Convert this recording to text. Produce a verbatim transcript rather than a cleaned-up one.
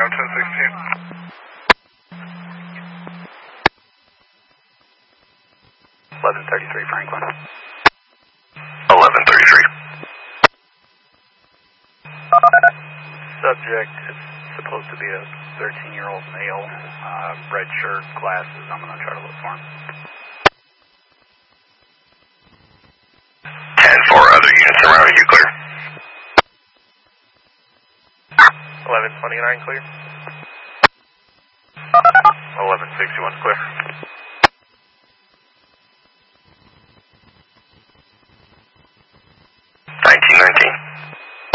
ground ten sixteen. eleven thirty-three Franklin. eleven thirty-three. Subject is supposed to be a thirteen-year-old male, uh, red shirt, glasses. I'm going to try to look for him. ten four, other units surrounding you, clear. eleven twenty-nine clear. eleven sixty-one clear.